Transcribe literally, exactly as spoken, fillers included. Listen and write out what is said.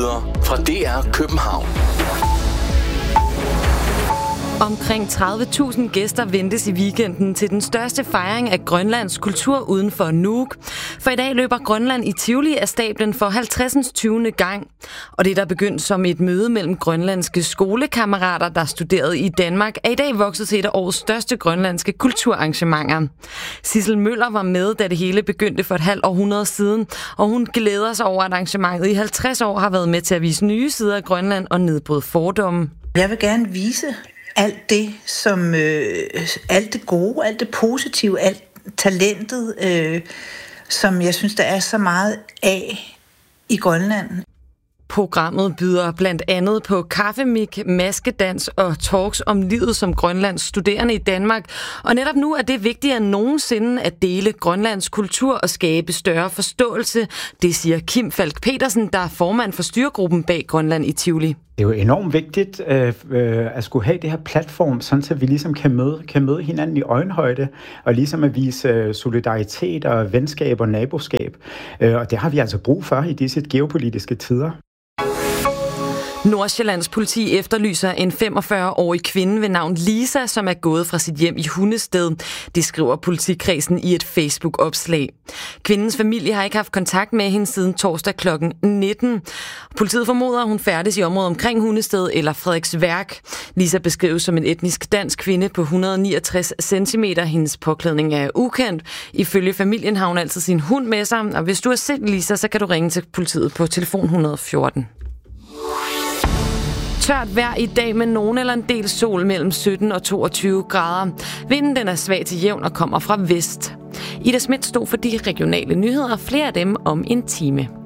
Nyheder fra D R København. Omkring tredive tusind gæster ventes i weekenden til den største fejring af Grønlands kultur uden for Nuuk. For i dag løber Grønland i Tivoli af stablen for halvtredsindstyvende tyvende gang. Og det, der begyndte som et møde mellem grønlandske skolekammerater, der studerede i Danmark, er i dag vokset til et af årets største grønlandske kulturarrangementer. Sissel Møller var med, da det hele begyndte for et halvt århundrede siden, og hun glæder sig over, at arrangementet i halvtreds år har været med til at vise nye sider af Grønland og nedbryde fordomme. Jeg vil gerne vise alt det, som øh, alt det gode, alt det positive, alt talentet, øh, som jeg synes, der er så meget af i Grønland. Programmet byder blandt andet på kaffemik, maskedans og talks om livet som Grønlands studerende i Danmark. Og netop nu er det vigtigere end nogensinde at dele Grønlands kultur og skabe større forståelse. Det siger Kim Falk Petersen, der er formand for styregruppen bag Grønland i Tivoli. Det er jo enormt vigtigt øh, øh, at skulle have det her platform, sådan så vi ligesom kan møde, kan møde hinanden i øjenhøjde, og ligesom at vise øh, solidaritet og venskab og naboskab. Øh, og det har vi altså brug for i disse geopolitiske tider. Nordsjællands politi efterlyser en femogfyrre-årig kvinde ved navn Lisa, som er gået fra sit hjem i Hundested. Det skriver politikredsen i et Facebook-opslag. Kvindens familie har ikke haft kontakt med hende siden torsdag klokken nitten. Politiet formoder, at hun færdes i området omkring Hundested eller Frederiksværk. Lisa beskrives som en etnisk dansk kvinde på et hundrede og niogtres centimeter. Hendes påklædning er ukendt. Ifølge familien har hun altid sin hund med sig. Og hvis du har set Lisa, så kan du ringe til politiet på telefon et hundrede og fjorten. Tørt vejr i dag med nogen eller en del sol mellem sytten og toogtyve grader. Vinden den er svag til jævn og kommer fra vest. Ida Schmidt stod for de regionale nyheder, flere af dem om en time.